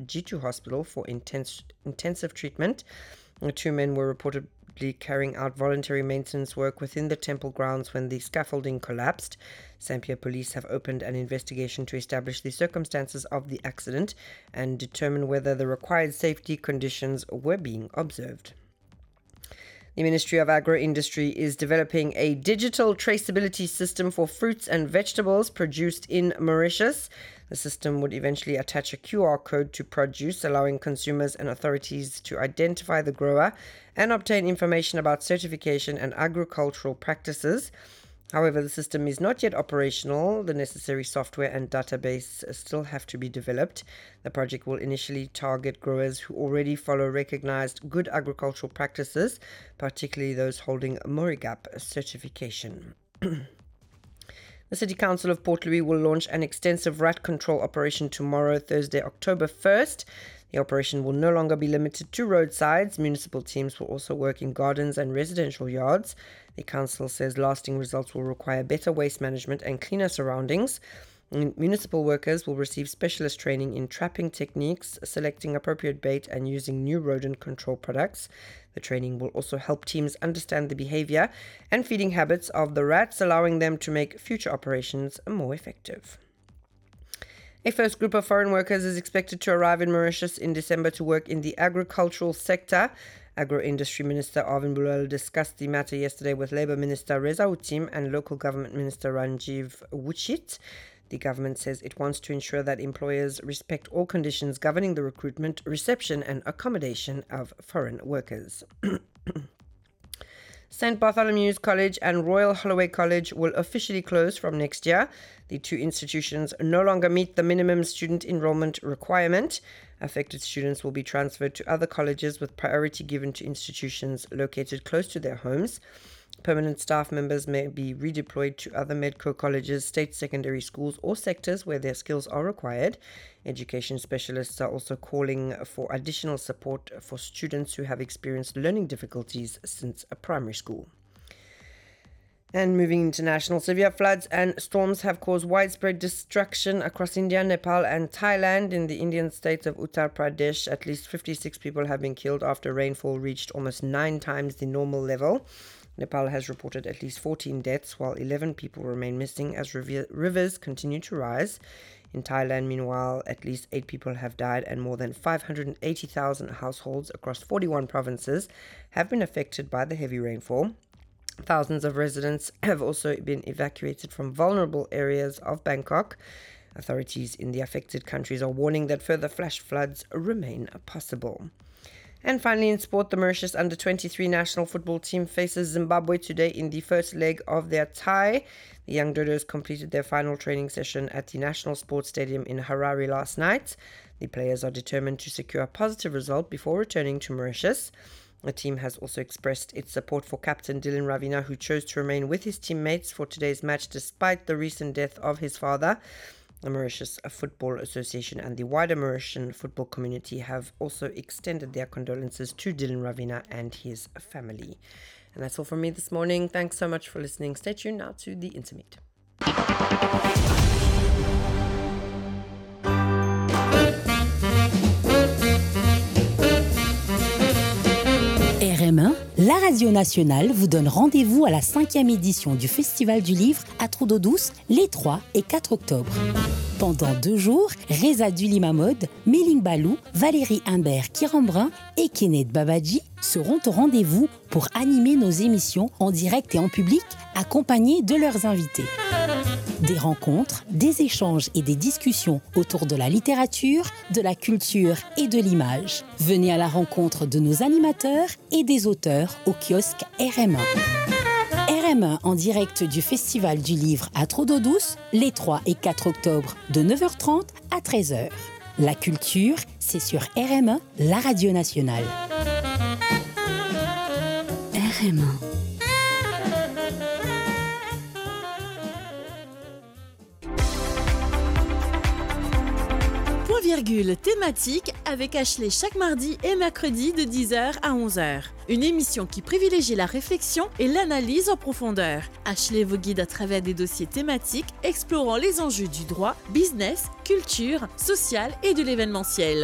G2 Hospital for intensive treatment. The two men were reportedly carrying out voluntary maintenance work within the temple grounds when the scaffolding collapsed. Saint-Pierre police have opened an investigation to establish the circumstances of the accident and determine whether the required safety conditions were being observed. The Ministry of Agro-Industry is developing a digital traceability system for fruits and vegetables produced in Mauritius. The system would eventually attach a QR code to produce, allowing consumers and authorities to identify the grower and obtain information about certification and agricultural practices. However, the system is not yet operational. The necessary software and database still have to be developed. The project will initially target growers who already follow recognized good agricultural practices, particularly those holding Morigap certification. The City Council of Port Louis will launch an extensive rat control operation tomorrow, Thursday, October 1st. The operation will no longer be limited to roadsides. Municipal teams will also work in gardens and residential yards. The council says lasting results will require better waste management and cleaner surroundings. Municipal workers will receive specialist training in trapping techniques, selecting appropriate bait, and using new rodent control products. The training will also help teams understand the behavior and feeding habits of the rats, allowing them to make future operations more effective. A first group of foreign workers is expected to arrive in Mauritius in December to work in the agricultural sector. Agro-Industry Minister Arvin Boulal discussed the matter yesterday with Labour Minister Reza Outim and Local Government Minister Ranjiv Wuchit. The government says it wants to ensure that employers respect all conditions governing the recruitment, reception and accommodation of foreign workers. St. Bartholomew's College and Royal Holloway College will officially close from next year. The two institutions no longer meet the minimum student enrollment requirement. Affected students will be transferred to other colleges with priority given to institutions located close to their homes. Permanent staff members may be redeployed to other Medco colleges, state secondary schools or sectors where their skills are required. Education specialists are also calling for additional support for students who have experienced learning difficulties since primary school. And moving international, severe floods and storms have caused widespread destruction across India, Nepal and Thailand. In the Indian state of Uttar Pradesh, at least 56 people have been killed after rainfall reached almost 9 times the normal level. Nepal has reported at least 14 deaths, while 11 people remain missing as rivers continue to rise. In Thailand, meanwhile, at least 8 people have died and more than 580,000 households across 41 provinces have been affected by the heavy rainfall. Thousands of residents have also been evacuated from vulnerable areas of Bangkok. Authorities in the affected countries are warning that further flash floods remain possible. And finally in sport, the Mauritius Under-23 national football team faces Zimbabwe today in the first leg of their tie. The young Dodos completed their final training session at the National Sports Stadium in Harare last night. The players are determined to secure a positive result before returning to Mauritius. The team has also expressed its support for captain Dylan Ravina, who chose to remain with his teammates for today's match despite the recent death of his father. The Mauritius Football Association and the wider Mauritian football community have also extended their condolences to Dylan Ravina and his family. And that's all from me this morning. Thanks so much for listening. Stay tuned now to the Intermediate. RM1, la radio nationale vous donne rendez-vous à la 5e édition du Festival du Livre à Trou-d'Eau-Douce les 3 et 4 octobre. Pendant 2 jours, Reza Dulimamod, Méling Balou, Valérie Imbert Kirambrun et Kenneth Babadji seront au rendez-vous pour animer nos émissions en direct et en public, accompagnés de leurs invités. Des rencontres, des échanges et des discussions autour de la littérature, de la culture et de l'image. Venez à la rencontre de nos animateurs et des auteurs au kiosque RM1. RM1 en direct du Festival du Livre à Trou-d'Eau-Douce les 3 et 4 octobre de 9h30 à 13h. La culture, c'est sur RM1, la radio nationale. RM1. Point virgule thématique avec Ashley chaque mardi et mercredi de 10h à 11h. Une émission qui privilégie la réflexion et l'analyse en profondeur. Ashley vous guide à travers des dossiers thématiques explorant les enjeux du droit, business, culture, social et de l'événementiel.